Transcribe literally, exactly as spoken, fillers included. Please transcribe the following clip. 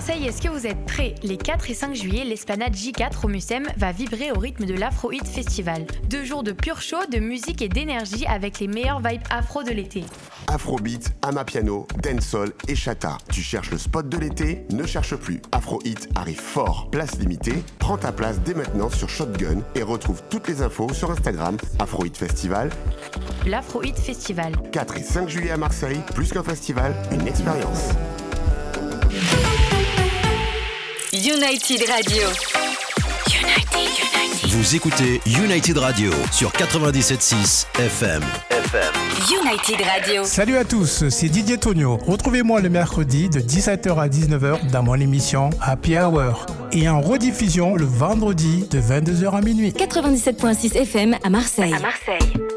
Marseille, est-ce que vous êtes prêts ? Les quatre et cinq juillet, l'esplanade J quatre au Mucem va vibrer au rythme de l'Afro Hit Festival. Deux jours de pur show, de musique et d'énergie avec les meilleures vibes afro de l'été. Afrobeat, Amapiano, Dancehall et Chata. Tu cherches le spot de l'été ? Ne cherche plus. Afro Hit arrive fort. Place limitée. Prends ta place dès maintenant sur Shotgun et retrouve toutes les infos sur Instagram Afro Hit Festival. L'Afro Hit Festival. quatre et cinq juillet à Marseille, plus qu'un festival, une expérience. United Radio. United, United. Vous écoutez United Radio sur quatre-vingt-dix-sept virgule six F M. F M. United Radio. Salut à tous, c'est Didier Tonio. Retrouvez-moi le mercredi de dix-sept heures à dix-neuf heures dans mon émission Happy Hour et en rediffusion le vendredi de vingt-deux heures à minuit. quatre-vingt-dix-sept virgule six F M à Marseille. À Marseille.